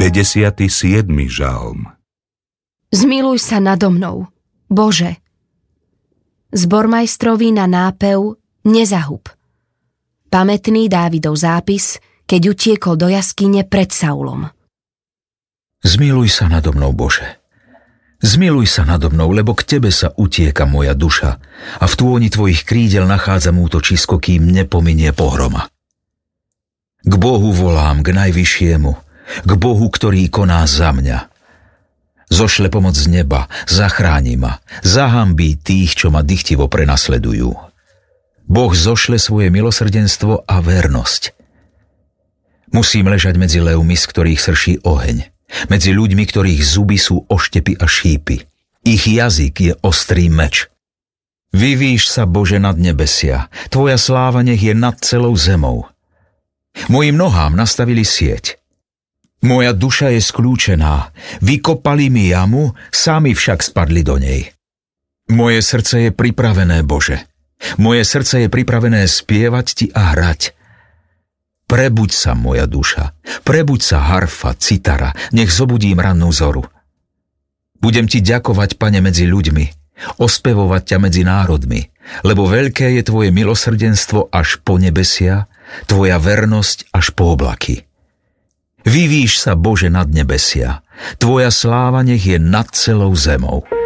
57. žalm. Zmiluj sa nado mnou, Bože. Zbormajstrovi na nápev nezahub. Pamätný Dávidov zápis, keď utiekol do jaskyne pred Saulom. Zmiluj sa nado mnou, Bože. Zmiluj sa nado mnou, lebo k Tebe sa utieka moja duša a v tôni Tvojich krídel nachádzam útočisko, kým nepominie pohroma. K Bohu volám, k Najvyššiemu, k Bohu, ktorý koná za mňa. Zošle pomoc z neba, zachráni ma, zahambí tých, čo ma dychtivo prenasledujú. Boh zošle svoje milosrdenstvo a vernosť. Musím ležať medzi levmi, z ktorých srší oheň, medzi ľuďmi, ktorých zuby sú oštepy a šípy. Ich jazyk je ostrý meč. Vyvíš sa, Bože, nad nebesia, Tvoja sláva nech je nad celou zemou. Mojim nohám nastavili sieť. Moja duša je skľúčená, vykopali mi jamu, sami však spadli do nej. Moje srdce je pripravené, Bože. Moje srdce je pripravené spievať Ti a hrať. Prebuď sa, moja duša, prebuď sa, harfa, citara, nech zobudím rannú zoru. Budem Ti ďakovať, Pane, medzi ľuďmi, ospevovať ťa medzi národmi, lebo veľké je Tvoje milosrdenstvo až po nebesia, Tvoja vernosť až po oblaky. Vyvíš sa, Bože, nad nebesia, Tvoja sláva nech je nad celou zemou.